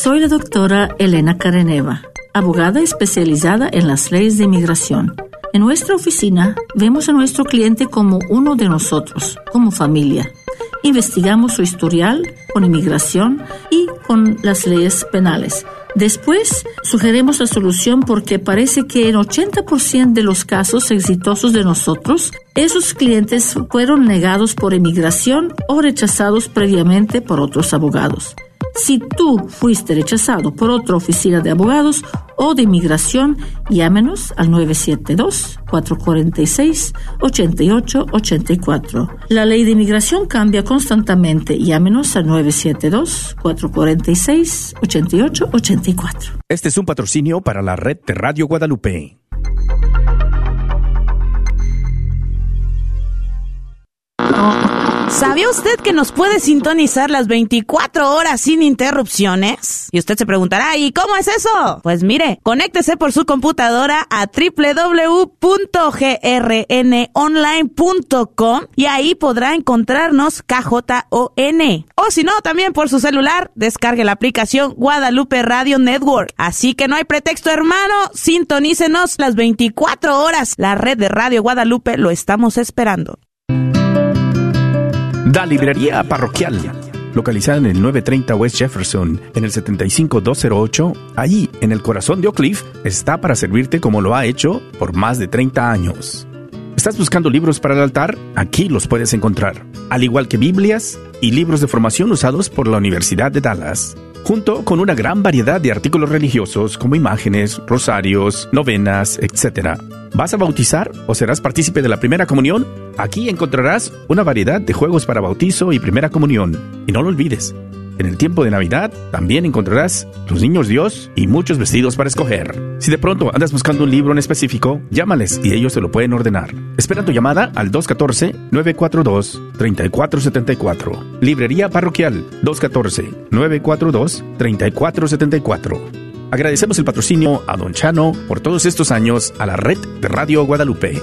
Soy la doctora Elena Careneva, abogada especializada en las leyes de inmigración. En nuestra oficina vemos a nuestro cliente como uno de nosotros, como familia. Investigamos su historial con inmigración y con las leyes penales. Después, sugerimos la solución porque parece que en 80% de los casos exitosos de nosotros, esos clientes fueron negados por inmigración o rechazados previamente por otros abogados. Si tú fuiste rechazado por otra oficina de abogados o de inmigración, llámenos al 972-446-8884. La ley de inmigración cambia constantemente. Llámenos al 972-446-8884. Este es un patrocinio para la red de Radio Guadalupe. ¿Sabía usted que nos puede sintonizar las 24 horas sin interrupciones? Y usted se preguntará, ¿y cómo es eso? Pues mire, conéctese por su computadora a www.grnonline.com y ahí podrá encontrarnos KJON. O si no, también por su celular, descargue la aplicación Guadalupe Radio Network. Así que no hay pretexto, hermano, sintonícenos las 24 horas. La red de Radio Guadalupe lo estamos esperando. Da Librería Parroquial, localizada en el 930 West Jefferson, en el 75208, allí en el corazón de Oak Cliff, está para servirte como lo ha hecho por más de 30 años. ¿Estás buscando libros para el altar? Aquí los puedes encontrar, al igual que Biblias y libros de formación usados por la Universidad de Dallas, junto con una gran variedad de artículos religiosos como imágenes, rosarios, novenas, etc. ¿Vas a bautizar o serás partícipe de la primera comunión? Aquí encontrarás una variedad de juegos para bautizo y primera comunión. Y no lo olvides, en el tiempo de Navidad también encontrarás los niños Dios y muchos vestidos para escoger. Si de pronto andas buscando un libro en específico, llámales y ellos te lo pueden ordenar. Espera tu llamada al 214-942-3474. Librería Parroquial 214-942-3474. Agradecemos el patrocinio a Don Chano por todos estos años a la red de Radio Guadalupe.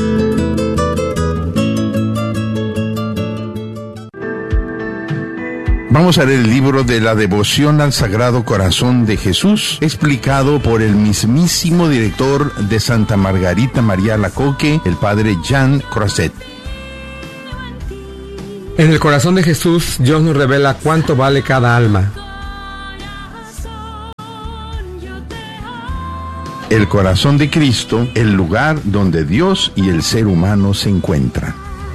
Vamos a leer el libro de la devoción al Sagrado Corazón de Jesús, explicado por el mismísimo director de Santa Margarita María Alacoque, el padre Jean Croisset. En el corazón de Jesús, Dios nos revela cuánto vale cada alma. El corazón de Cristo, el lugar donde Dios y el ser humano se encuentran.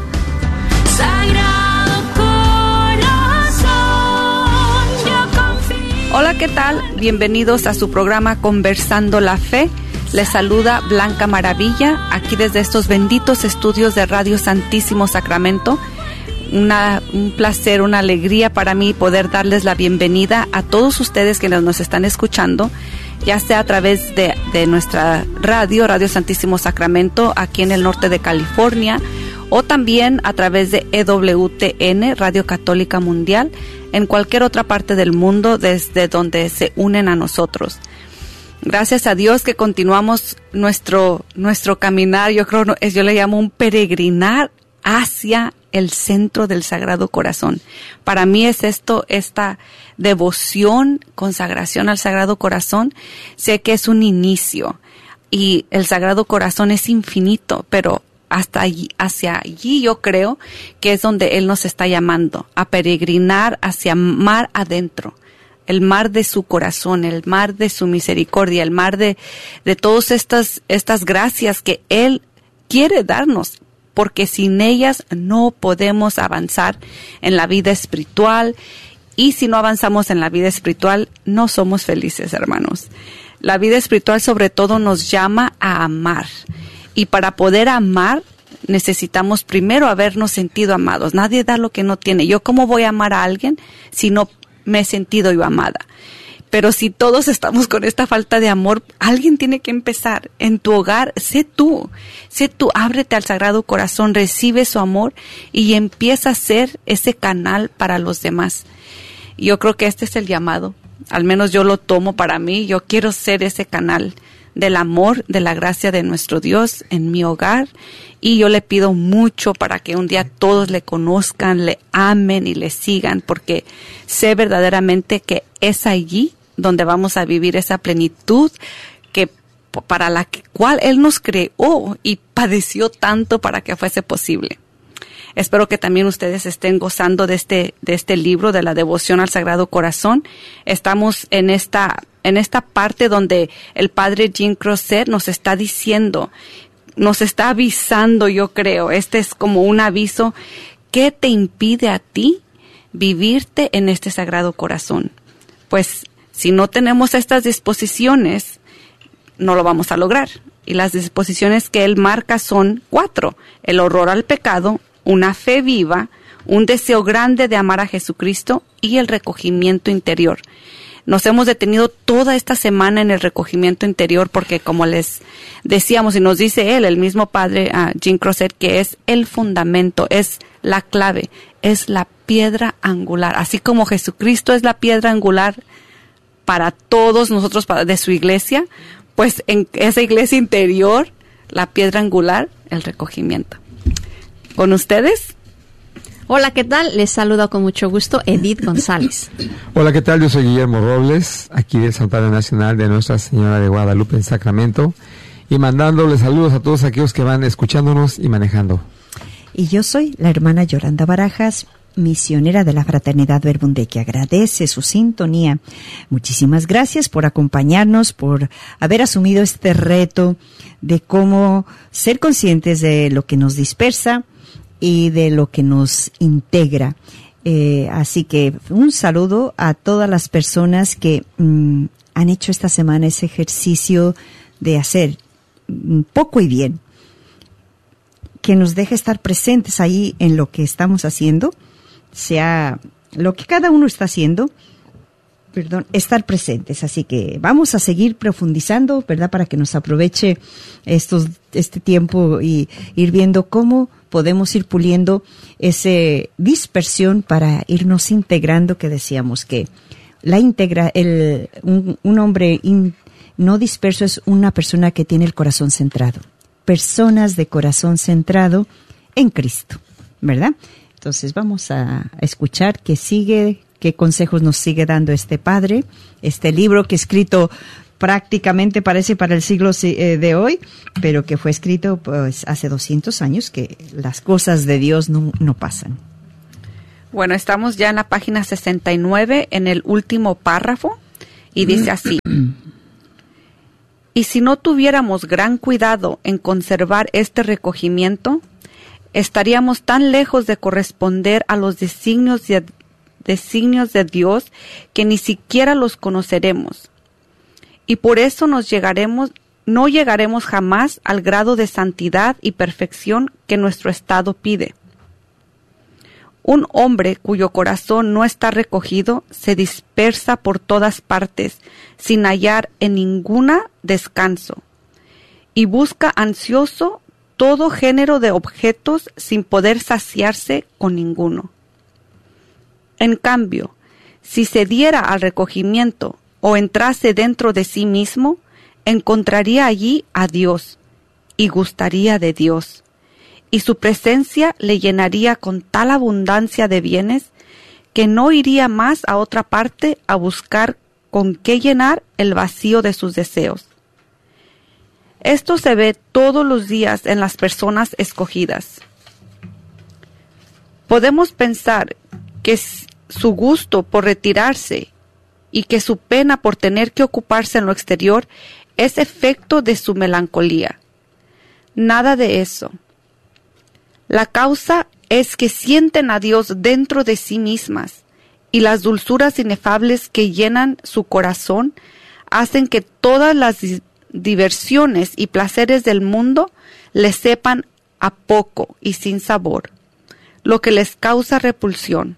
Hola, ¿qué tal? Bienvenidos a su programa Conversando la Fe. Les saluda Blanca Maravilla, aquí desde estos benditos estudios de Radio Santísimo Sacramento. Un placer, una alegría para mí poder darles la bienvenida a todos ustedes que nos están escuchando, ya sea a través de nuestra Radio Santísimo Sacramento, aquí en el norte de California, o también a través de EWTN, Radio Católica Mundial, en cualquier otra parte del mundo desde donde se unen a nosotros. Gracias a Dios que continuamos nuestro caminar, yo le llamo un peregrinar hacia el centro del Sagrado Corazón. Para mí es esta devoción, consagración al Sagrado Corazón. Sé que es un inicio y el Sagrado Corazón es infinito, pero hacia allí yo creo que es donde Él nos está llamando, a peregrinar hacia mar adentro, el mar de su corazón, el mar de su misericordia, el mar de todas estas gracias que Él quiere darnos, porque sin ellas no podemos avanzar en la vida espiritual, y si no avanzamos en la vida espiritual no somos felices, hermanos. La vida espiritual sobre todo nos llama a amar. Y para poder amar, necesitamos primero habernos sentido amados. Nadie da lo que no tiene. ¿Yo cómo voy a amar a alguien si no me he sentido yo amada? Pero si todos estamos con esta falta de amor, alguien tiene que empezar. En tu hogar, sé tú, ábrete al Sagrado Corazón, recibe su amor y empieza a ser ese canal para los demás. Yo creo que este es el llamado. Al menos yo lo tomo para mí. Yo quiero ser ese canal del amor, de la gracia de nuestro Dios en mi hogar, y yo le pido mucho para que un día todos le conozcan, le amen y le sigan, porque sé verdaderamente que es allí donde vamos a vivir esa plenitud que para la cual Él nos creó y padeció tanto para que fuese posible. Espero que también ustedes estén gozando de este libro, de la devoción al Sagrado Corazón. Estamos en esta parte donde el Padre Jean Crozet nos está diciendo, nos está avisando, yo creo, este es como un aviso, ¿qué te impide a ti vivirte en este Sagrado Corazón? Pues si no tenemos estas disposiciones, no lo vamos a lograr. Y las disposiciones que él marca son 4. El horror al pecado, una fe viva, un deseo grande de amar a Jesucristo y el recogimiento interior. Nos hemos detenido toda esta semana en el recogimiento interior porque, como les decíamos, y nos dice él, el mismo Padre Jean Crozet, que es el fundamento, es la clave, es la piedra angular. Así como Jesucristo es la piedra angular para todos nosotros, de su iglesia, pues en esa iglesia interior, la piedra angular, el recogimiento. ¿Con ustedes? Hola, ¿qué tal? Les saludo con mucho gusto Edith González. Hola, ¿qué tal? Yo soy Guillermo Robles, aquí del Santuario Nacional de Nuestra Señora de Guadalupe en Sacramento, y mandándoles saludos a todos aquellos que van escuchándonos y manejando. Y yo soy la hermana Yolanda Barajas, misionera de la Fraternidad Verbum, que agradece su sintonía. Muchísimas gracias por acompañarnos, por haber asumido este reto de cómo ser conscientes de lo que nos dispersa y de lo que nos integra. Así que un saludo a todas las personas que han hecho esta semana ese ejercicio de hacer poco y bien, que nos deje estar presentes ahí en lo que estamos haciendo, sea lo que cada uno está haciendo, estar presentes. Así que vamos a seguir profundizando, ¿verdad? Para que nos aproveche este tiempo y ir viendo cómo podemos ir puliendo esa dispersión para irnos integrando, que decíamos que un hombre no disperso es una persona que tiene el corazón centrado. Personas de corazón centrado en Cristo, ¿verdad? Entonces vamos a escuchar qué consejos nos sigue dando este padre, este libro que escrito prácticamente parece para el siglo de hoy, pero que fue escrito pues hace 200 años, que las cosas de Dios no pasan. Bueno, estamos ya en la página 69, en el último párrafo, y dice así: y si no tuviéramos gran cuidado en conservar este recogimiento, estaríamos tan lejos de corresponder a los designios de Dios que ni siquiera los conoceremos. Y por eso no llegaremos jamás al grado de santidad y perfección que nuestro estado pide. Un hombre cuyo corazón no está recogido se dispersa por todas partes sin hallar en ninguna descanso y busca ansioso todo género de objetos sin poder saciarse con ninguno. En cambio, si se diera al recogimiento o entrase dentro de sí mismo, encontraría allí a Dios y gustaría de Dios, y su presencia le llenaría con tal abundancia de bienes que no iría más a otra parte a buscar con qué llenar el vacío de sus deseos. Esto se ve todos los días en las personas escogidas. Podemos pensar que su gusto por retirarse y que su pena por tener que ocuparse en lo exterior es efecto de su melancolía. Nada de eso. La causa es que sienten a Dios dentro de sí mismas, y las dulzuras inefables que llenan su corazón hacen que todas las diversiones y placeres del mundo les sepan a poco y sin sabor, lo que les causa repulsión.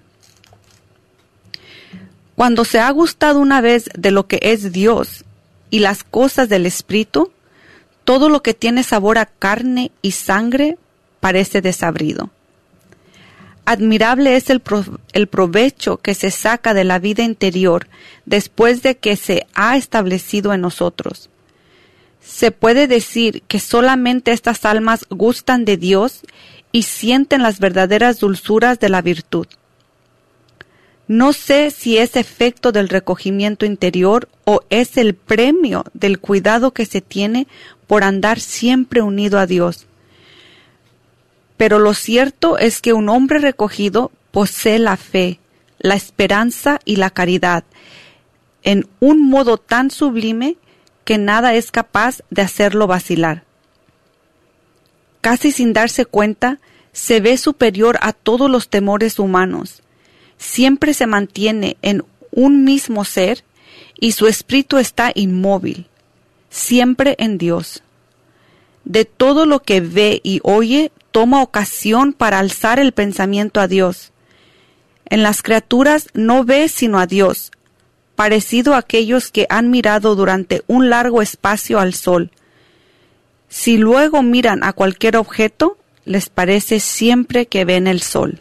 Cuando se ha gustado una vez de lo que es Dios y las cosas del Espíritu, todo lo que tiene sabor a carne y sangre parece desabrido. Admirable es el provecho que se saca de la vida interior después de que se ha establecido en nosotros. Se puede decir que solamente estas almas gustan de Dios y sienten las verdaderas dulzuras de la virtud. No sé si es efecto del recogimiento interior o es el premio del cuidado que se tiene por andar siempre unido a Dios. Pero lo cierto es que un hombre recogido posee la fe, la esperanza y la caridad en un modo tan sublime que nada es capaz de hacerlo vacilar. Casi sin darse cuenta, se ve superior a todos los temores humanos. Siempre se mantiene en un mismo ser y su espíritu está inmóvil, siempre en Dios. De todo lo que ve y oye, toma ocasión para alzar el pensamiento a Dios. En las criaturas no ve sino a Dios, parecido a aquellos que han mirado durante un largo espacio al sol. Si luego miran a cualquier objeto, les parece siempre que ven el sol.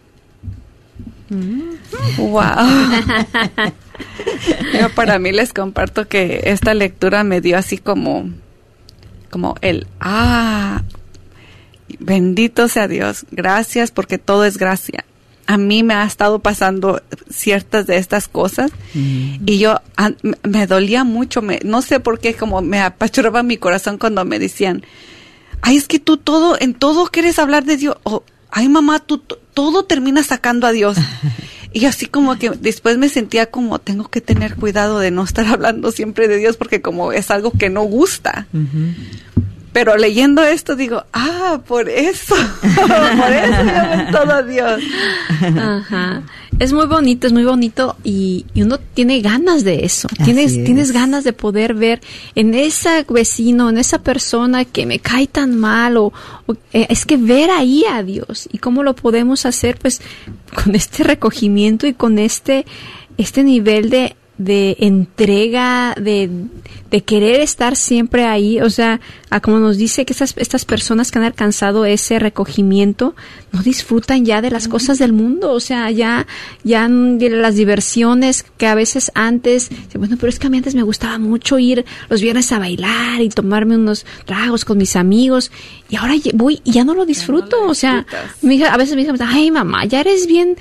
¡Wow! Yo para mí les comparto que esta lectura me dio así como el bendito sea Dios, gracias porque todo es gracia. A mí me ha estado pasando ciertas de estas cosas y yo me dolía mucho, no sé por qué, como me apachurraba mi corazón cuando me decían, ay, es que tú en todo quieres hablar de Dios, o ay mamá, tú todo terminas sacando a Dios. Y así como que después me sentía como, tengo que tener cuidado de no estar hablando siempre de Dios porque como es algo que no gusta. Pero leyendo esto digo, por eso yo ven todo a Dios. Ajá. Es muy bonito y uno tiene ganas de eso. Tienes ganas de poder ver en ese vecino, en esa persona que me cae tan mal es que ver ahí a Dios. ¿Y cómo lo podemos hacer? Pues con este recogimiento y con este nivel de entrega, de querer estar siempre ahí. O sea, como nos dice que estas personas que han alcanzado ese recogimiento no disfrutan ya de las cosas del mundo. O sea, ya de las diversiones que a veces antes, bueno, pero es que a mí antes me gustaba mucho ir los viernes a bailar y tomarme unos tragos con mis amigos, y ahora voy y ya no lo disfruto. No, o sea, a veces mi hija me dice, ay mamá, ya eres bien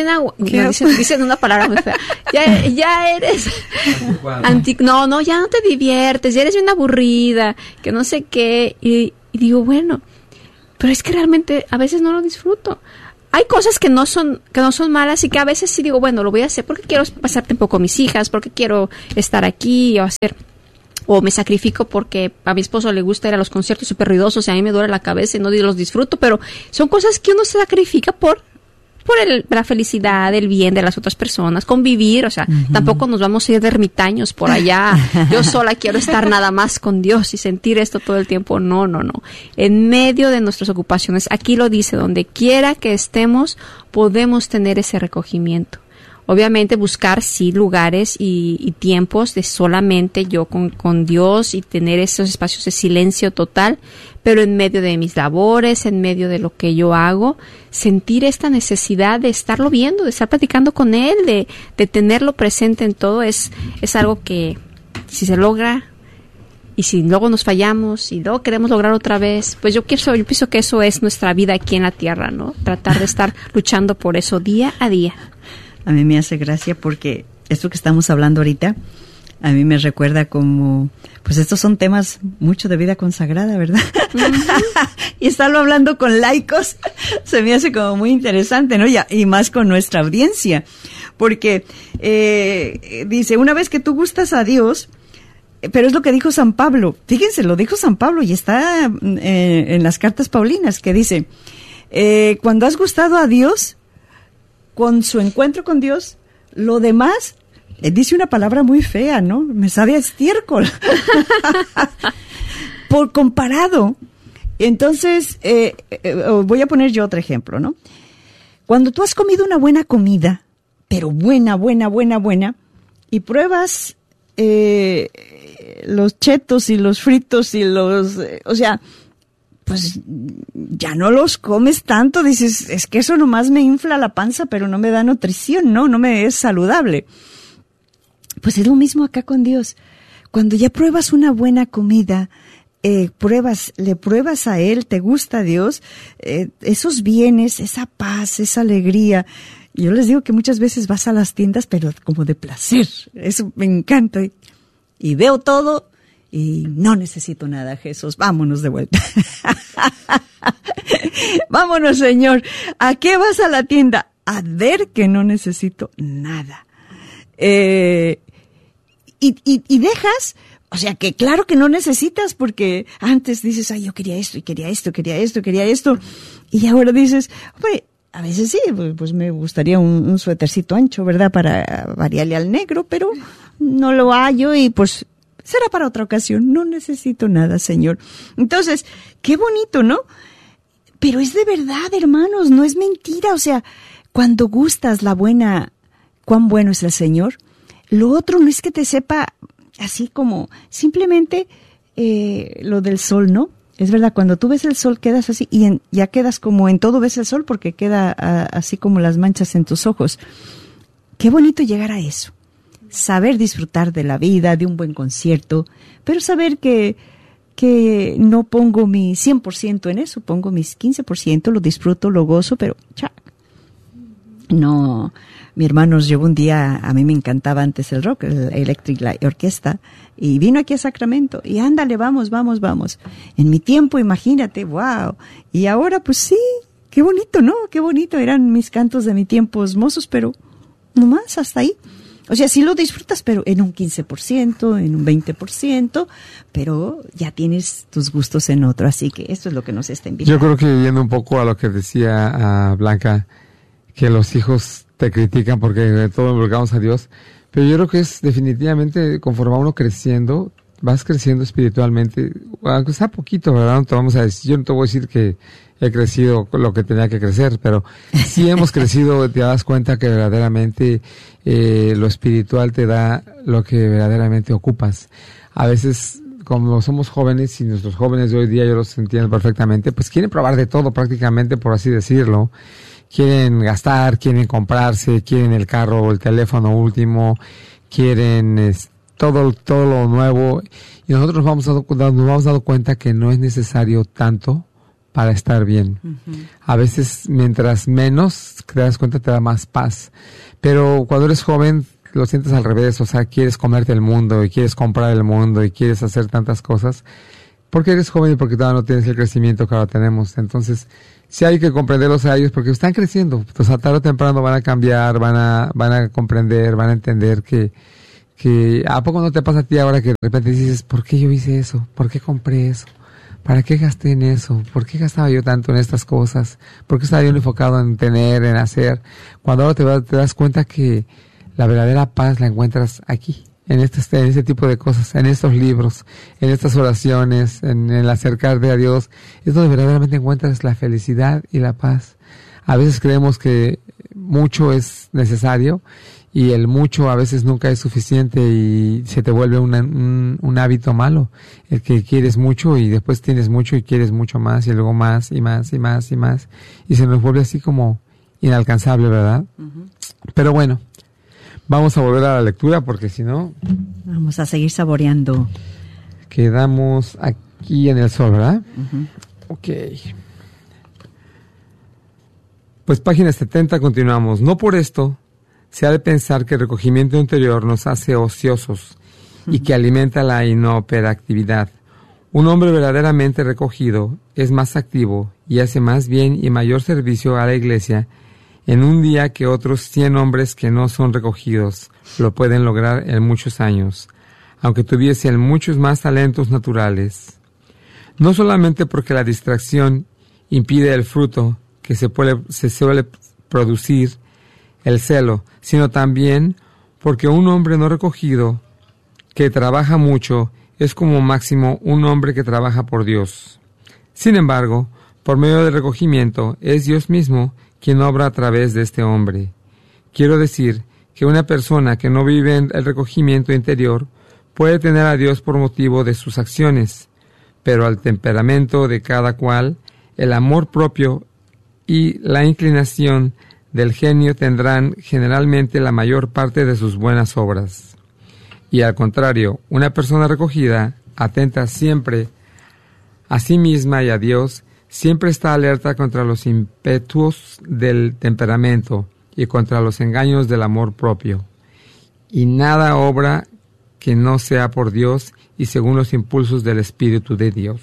dicen una palabra muy fea, ya eres no, ya no te diviertes, ya eres bien aburrida, que no sé qué, y digo, bueno, pero es que realmente a veces no lo disfruto. Hay cosas que no son malas y que a veces sí digo, bueno, lo voy a hacer porque quiero pasar tiempo con mis hijas, porque quiero estar aquí o me sacrifico porque a mi esposo le gusta ir a los conciertos súper ruidosos y a mí me duele la cabeza y no los disfruto, pero son cosas que uno se sacrifica por la felicidad, el bien de las otras personas, convivir. O sea, tampoco nos vamos a ir de ermitaños por allá. Yo sola quiero estar nada más con Dios y sentir esto todo el tiempo. No. En medio de nuestras ocupaciones, aquí lo dice, donde quiera que estemos, podemos tener ese recogimiento. Obviamente buscar, sí, lugares y tiempos de solamente yo con Dios y tener esos espacios de silencio total, pero en medio de mis labores, en medio de lo que yo hago, sentir esta necesidad de estarlo viendo, de estar platicando con Él, de tenerlo presente en todo, es algo que si se logra y si luego nos fallamos y luego queremos lograr otra vez, pues yo pienso que eso es nuestra vida aquí en la tierra, ¿no? Tratar de estar luchando por eso día a día. A mí me hace gracia porque esto que estamos hablando ahorita, a mí me recuerda como, pues estos son temas mucho de vida consagrada, ¿verdad? Y estarlo hablando con laicos se me hace como muy interesante, ¿no? Y más con nuestra audiencia, porque dice, una vez que tú gustas a Dios, pero es lo que dijo San Pablo, fíjense, lo dijo San Pablo y está en las cartas paulinas, que dice, cuando has gustado a Dios, con su encuentro con Dios, lo demás, dice una palabra muy fea, ¿no? Me sabe a estiércol. Por comparado. Entonces, voy a poner yo otro ejemplo, ¿no? Cuando tú has comido una buena comida, pero buena, y pruebas los chetos y los fritos y o sea, pues ya no los comes tanto, dices, es que eso nomás me infla la panza, pero no me da nutrición, no me es saludable. Pues es lo mismo acá con Dios. Cuando ya pruebas una buena comida, le pruebas a Él, te gusta Dios, esos bienes, esa paz, esa alegría, yo les digo que muchas veces vas a las tiendas, pero como de placer. Eso me encanta. Y veo todo y no necesito nada, Jesús. Vámonos de vuelta. Vámonos, Señor. ¿A qué vas a la tienda? A ver que no necesito nada. Y dejas, o sea que claro que no necesitas, porque antes dices, ay, yo quería esto, y quería esto, quería esto, quería esto. Y ahora dices, hombre, a veces sí, pues me gustaría un suétercito ancho, ¿verdad? Para variarle al negro, pero no lo hallo y pues será para otra ocasión. No necesito nada, Señor. Entonces, qué bonito, ¿no? Pero es de verdad, hermanos, no es mentira. O sea, cuando gustas cuán bueno es el Señor, lo otro no es que te sepa así como simplemente lo del sol, ¿no? Es verdad, cuando tú ves el sol quedas así y ya quedas como en todo ves el sol porque queda así como las manchas en tus ojos. Qué bonito llegar a eso. Saber disfrutar de la vida, de un buen concierto, pero saber que no pongo mi 100% en eso, pongo mis 15%, lo disfruto, lo gozo, pero no. Mi hermano nos llevó un día, a mí me encantaba antes el rock, el Electric Light Orchestra, y vino aquí a Sacramento, y ándale, vamos. En mi tiempo, imagínate, wow. Y ahora, pues sí, qué bonito, ¿no? Qué bonito, eran mis cantos de mi tiempo mozos, pero nomás hasta ahí. O sea, sí lo disfrutas, pero en un 15%, en un 20%, pero ya tienes tus gustos en otro, así que esto es lo que nos está invitando. Yo creo que viendo un poco a lo que decía Blanca, que los hijos te critican porque todo involucramos a Dios, pero yo creo que es definitivamente conforme a uno creciendo, vas creciendo espiritualmente, aunque sea poquito, ¿verdad? No te vamos a decir, yo no te voy a decir que he crecido lo que tenía que crecer, pero sí hemos crecido, te das cuenta que verdaderamente lo espiritual te da lo que verdaderamente ocupas. A veces, como somos jóvenes, y nuestros jóvenes de hoy día, yo los entiendo perfectamente, pues quieren probar de todo prácticamente, por así decirlo. Quieren gastar, quieren comprarse, quieren el carro o el teléfono último, quieren todo lo nuevo. Y nosotros nos vamos dando cuenta que no es necesario tanto para estar bien. Uh-huh. A veces, mientras menos te das cuenta, te da más paz. Pero cuando eres joven, lo sientes al revés. O sea, quieres comerte el mundo y quieres comprar el mundo y quieres hacer tantas cosas. Porque eres joven y porque todavía no tienes el crecimiento que ahora tenemos. Entonces, sí hay que comprenderlos a ellos porque están creciendo. Entonces, a tarde o temprano van a cambiar, van a comprender, van a entender que ¿a poco no te pasa a ti ahora que de repente dices, ¿por qué yo hice eso? ¿Por qué compré eso? ¿Para qué gasté en eso? ¿Por qué gastaba yo tanto en estas cosas? ¿Por qué estaba yo enfocado en tener, en hacer? Cuando ahora te das cuenta que la verdadera paz la encuentras aquí, en este tipo de cosas, en estos libros, en estas oraciones, en el acercarte a Dios, es donde verdaderamente encuentras la felicidad y la paz. A veces creemos que mucho es necesario y el mucho a veces nunca es suficiente y se te vuelve un hábito malo, el que quieres mucho y después tienes mucho y quieres mucho más y luego más y más y más y más y se nos vuelve así como inalcanzable, ¿verdad? Uh-huh. Pero bueno, vamos a volver a la lectura porque si no... Vamos a seguir saboreando. Quedamos aquí en el sol, ¿verdad? Uh-huh. Ok. Pues página 70 continuamos. No por esto se ha de pensar que el recogimiento interior nos hace ociosos y que alimenta la inoperatividad. Un hombre verdaderamente recogido es más activo y hace más bien y mayor servicio a la iglesia en un día que otros 100 hombres que no son recogidos lo pueden lograr en muchos años, aunque tuviesen muchos más talentos naturales. No solamente porque la distracción impide el fruto que se suele producir, el celo, sino también porque un hombre no recogido que trabaja mucho es como máximo un hombre que trabaja por Dios. Sin embargo, por medio del recogimiento es Dios mismo quien obra a través de este hombre. Quiero decir que una persona que no vive en el recogimiento interior puede tener a Dios por motivo de sus acciones, pero al temperamento de cada cual, el amor propio y la inclinación del genio tendrán generalmente la mayor parte de sus buenas obras. Y al contrario, una persona recogida, atenta siempre a sí misma y a Dios, siempre está alerta contra los ímpetus del temperamento y contra los engaños del amor propio. Y nada obra que no sea por Dios y según los impulsos del Espíritu de Dios.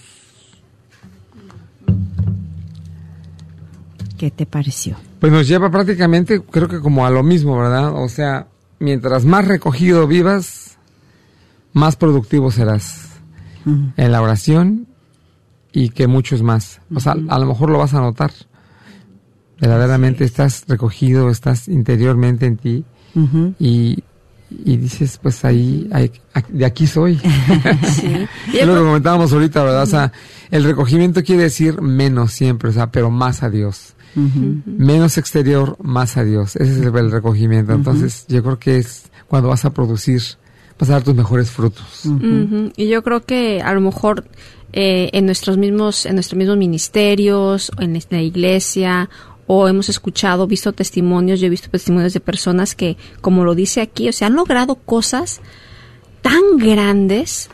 ¿Qué te pareció? Pues nos lleva prácticamente, creo que como a lo mismo, ¿verdad? O sea, mientras más recogido vivas, más productivo serás en la oración y que muchos más. O sea, a lo mejor lo vas a notar. Verdaderamente estás recogido, estás interiormente en ti y dices, pues ahí, de aquí soy. Sí. Es lo que comentábamos ahorita, ¿verdad? O sea, el recogimiento quiere decir menos siempre, o sea, pero más a Dios. Menos exterior, más a Dios. Ese es el recogimiento. Entonces, yo creo que es cuando vas a producir, vas a dar tus mejores frutos. Y yo creo que a lo mejor en nuestros mismos ministerios, en la iglesia, o hemos escuchado, visto testimonios, yo he visto testimonios de personas que, como lo dice aquí, o sea, han logrado cosas tan grandes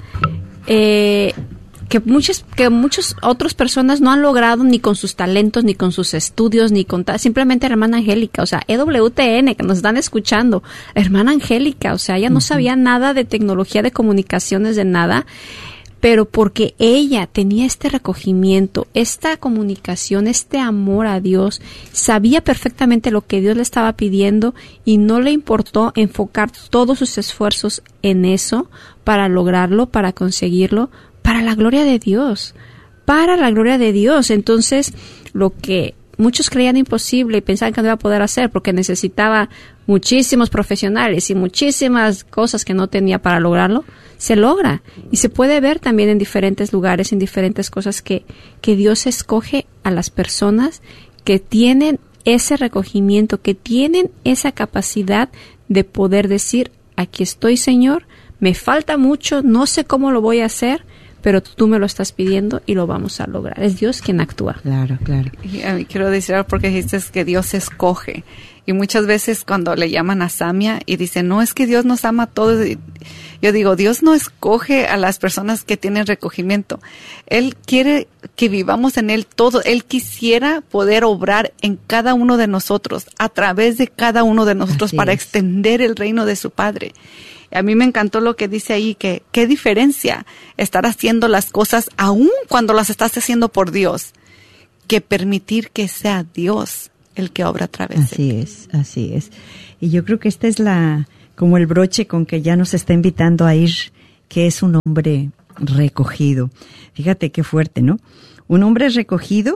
que muchas otras personas no han logrado ni con sus talentos, ni con sus estudios, ni con simplemente la hermana Angélica, o sea, EWTN, que nos están escuchando, la hermana Angélica, o sea, ella no sabía nada de tecnología, de comunicaciones, de nada, pero porque ella tenía este recogimiento, esta comunicación, este amor a Dios, sabía perfectamente lo que Dios le estaba pidiendo y no le importó enfocar todos sus esfuerzos en eso para lograrlo, para conseguirlo, para la gloria de Dios, para la gloria de Dios. Entonces, lo que muchos creían imposible y pensaban que no iba a poder hacer porque necesitaba muchísimos profesionales y muchísimas cosas que no tenía para lograrlo, se logra. Y se puede ver también en diferentes lugares, en diferentes cosas que Dios escoge a las personas que tienen ese recogimiento, que tienen esa capacidad de poder decir, aquí estoy, Señor, me falta mucho, no sé cómo lo voy a hacer, pero tú me lo estás pidiendo y lo vamos a lograr. Es Dios quien actúa. Claro, claro. Y a mí quiero decir algo porque dijiste que Dios escoge. Y muchas veces cuando le llaman a Samia y dicen, no, es que Dios nos ama a todos. Yo digo, Dios no escoge a las personas que tienen recogimiento. Él quiere que vivamos en Él todo. Él quisiera poder obrar en cada uno de nosotros, a través de cada uno de nosotros, Así para es. extender el reino de su Padre. A mí me encantó lo que dice ahí, que qué diferencia estar haciendo las cosas aún cuando las estás haciendo por Dios, que permitir que sea Dios el que obra a través de ti. Así es. Y yo creo que esta es como el broche con que ya nos está invitando a ir, que es un hombre recogido. Fíjate qué fuerte, ¿no? Un hombre recogido,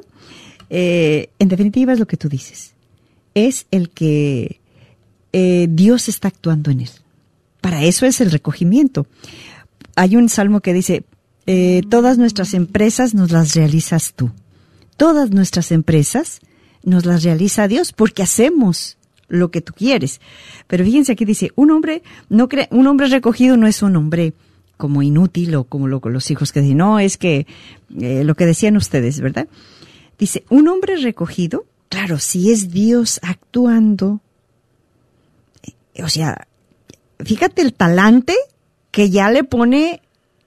en definitiva es lo que tú dices, es el que Dios está actuando en él. Para eso es el recogimiento. Hay un salmo que dice, todas nuestras empresas nos las realizas tú. Todas nuestras empresas nos las realiza Dios porque hacemos lo que tú quieres. Pero fíjense aquí dice, un hombre recogido no es un hombre como inútil o como los hijos que dicen, no, es que lo que decían ustedes, ¿verdad? Dice, un hombre recogido, claro, si es Dios actuando, o sea, fíjate el talante que ya le pone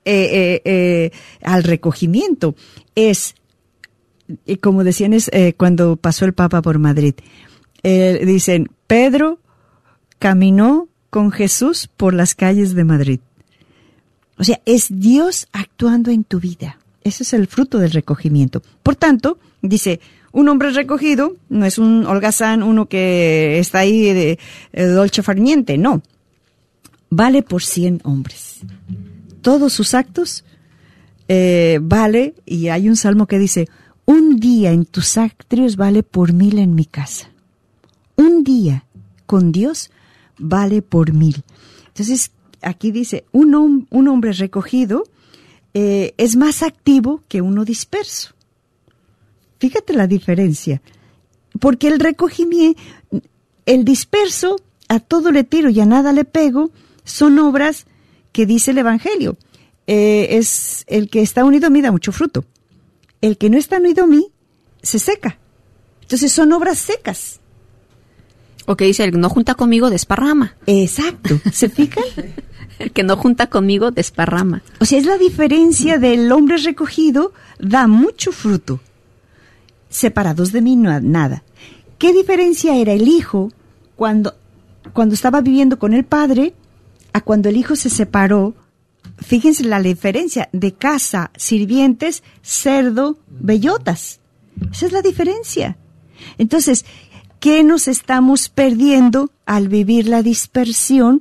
al recogimiento. Es, como decían, cuando pasó el Papa por Madrid, dicen, Pedro caminó con Jesús por las calles de Madrid. O sea, es Dios actuando en tu vida. Ese es el fruto del recogimiento. Por tanto, dice, un hombre recogido no es un holgazán, uno que está ahí de dolce far niente, no. Vale por 100 hombres. Todos sus actos vale, y hay un salmo que dice, un día en tus atrios vale por 1000 en mi casa. Un día con Dios vale por 1000. Entonces, aquí dice, un hombre recogido es más activo que uno disperso. Fíjate la diferencia. Porque el recogimiento, el disperso, a todo le tiro y a nada le pego, son obras que dice el Evangelio. Es el que está unido a mí da mucho fruto. El que no está unido a mí se seca. Entonces son obras secas. O que dice, el que no junta conmigo desparrama. Exacto. ¿Se fijan? El que no junta conmigo desparrama. O sea, es la diferencia del hombre recogido, da mucho fruto. Separados de mí, no, nada. ¿Qué diferencia era el hijo cuando estaba viviendo con el padre a cuando el hijo se separó. Fíjense la diferencia de casa, sirvientes, cerdo, bellotas. Esa es la diferencia. Entonces, ¿qué nos estamos perdiendo al vivir la dispersión?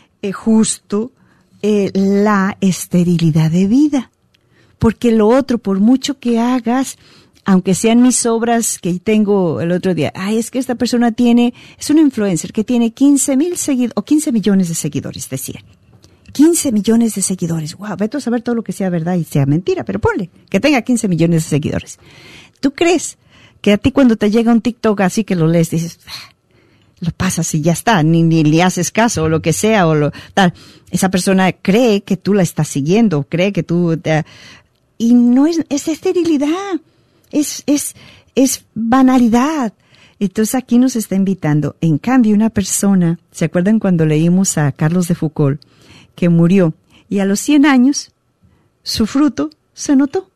La esterilidad de vida. Porque lo otro, por mucho que hagas, aunque sean mis obras que tengo el otro día, es que esta persona es una influencer que tiene 15 millones de seguidores, decía. 15 millones de seguidores. Wow, vete a saber todo lo que sea verdad y sea mentira, pero ponle que tenga 15 millones de seguidores. ¿Tú crees que a ti cuando te llega un TikTok así que lo lees, dices, lo pasas y ya está, ni le haces caso o lo que sea o tal? Esa persona cree que tú la estás siguiendo, cree que tú... y no es esterilidad, es banalidad. Entonces aquí nos está invitando. En cambio, una persona, ¿se acuerdan cuando leímos a Carlos de Foucault? Que murió, y a los 100 años, su fruto se notó.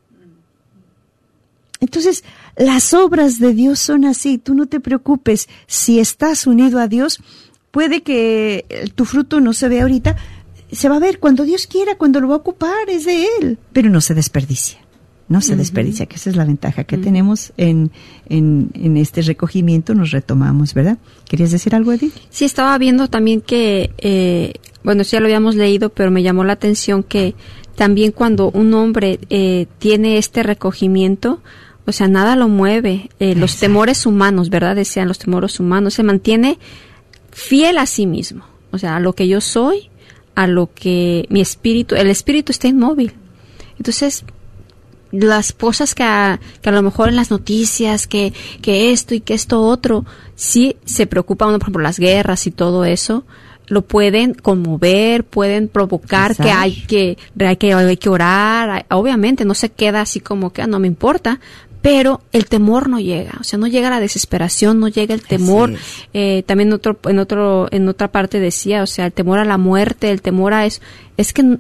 Entonces, las obras de Dios son así. Tú no te preocupes. Si estás unido a Dios, puede que tu fruto no se vea ahorita. Se va a ver cuando Dios quiera, cuando lo va a ocupar, es de Él. Pero no se desperdicia. No se desperdicia, que esa es la ventaja que tenemos en este recogimiento. Nos retomamos, ¿verdad? ¿Querías decir algo, Edith? Sí, estaba viendo también que, eso ya lo habíamos leído, pero me llamó la atención que también cuando un hombre tiene este recogimiento, o sea, nada lo mueve. Los temores humanos, ¿verdad? Decían los temores humanos. Se mantiene fiel a sí mismo. O sea, a lo que yo soy, a lo que el espíritu está inmóvil. Entonces, las cosas que a lo mejor en las noticias, que esto y que esto otro, sí se preocupa uno, por ejemplo, las guerras y todo eso, lo pueden conmover, pueden provocar. Exacto. que hay que orar. Obviamente no se queda así como que no me importa, pero el temor no llega, o sea, no llega la desesperación, no llega el temor. También en otra parte decía, o sea, el temor a la muerte, el temor a eso, es que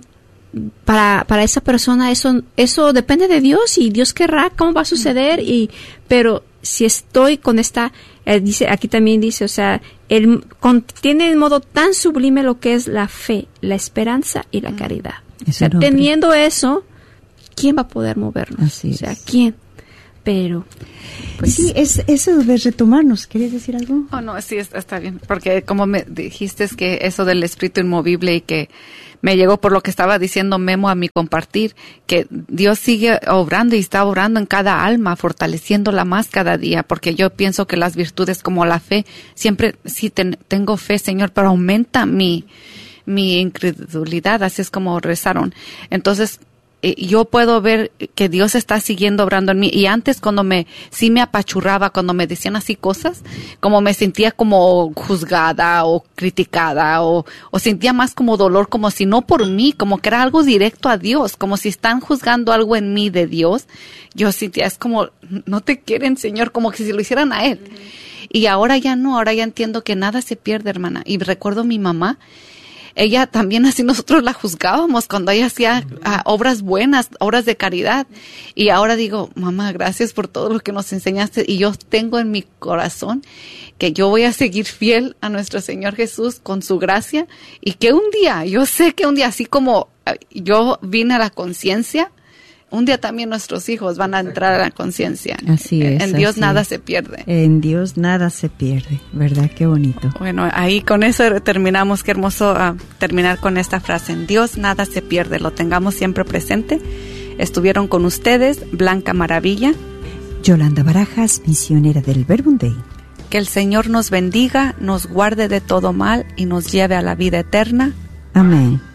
para esa persona eso depende de Dios, y Dios querrá cómo va a suceder. Pero si estoy con esta, aquí también dice, o sea, él tiene de modo tan sublime lo que es la fe, la esperanza y la caridad. O sea, teniendo eso, ¿quién va a poder movernos? Así es. O sea, ¿quién? Pero pues sí, es eso de retomarnos. ¿Querías decir algo? Oh, no, sí, está bien, porque como me dijiste, es que eso del espíritu inmovible, y que me llegó por lo que estaba diciendo Memo a mi compartir, que Dios sigue obrando y está obrando en cada alma, fortaleciéndola más cada día, porque yo pienso que las virtudes como la fe, siempre sí tengo fe, Señor, pero aumenta mi incredulidad, así es como rezaron. Entonces, yo puedo ver que Dios está siguiendo obrando en mí. Y antes, cuando sí me apachurraba, cuando me decían así cosas, como me sentía como juzgada o criticada, o sentía más como dolor, como si no por mí, como que era algo directo a Dios, como si están juzgando algo en mí de Dios. Yo sentía, es como, no te quieren, Señor, como que si lo hicieran a Él. Y ahora ya no, ahora ya entiendo que nada se pierde, hermana. Y recuerdo a mi mamá, ella también así nosotros la juzgábamos cuando ella hacía obras buenas, obras de caridad. Y ahora digo, mamá, gracias por todo lo que nos enseñaste. Y yo tengo en mi corazón que yo voy a seguir fiel a nuestro Señor Jesús con su gracia. Y que yo sé que un día, así como yo vine a la conciencia, un día también nuestros hijos van a entrar a la conciencia. Así es. En Dios nada se pierde. En Dios nada se pierde, ¿verdad? Qué bonito. Bueno, ahí con eso terminamos. Qué hermoso terminar con esta frase. En Dios nada se pierde, lo tengamos siempre presente. Estuvieron con ustedes Blanca Maravilla, Yolanda Barajas, misionera del Verbum Dei. Que el Señor nos bendiga, nos guarde de todo mal y nos lleve a la vida eterna. Amén.